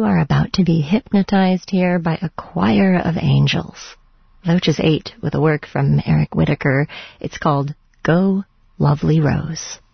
are about to be hypnotized here by a choir of angels. Loaches 8 with a work from Eric Whitacre. It's called Go, Lovely Rose.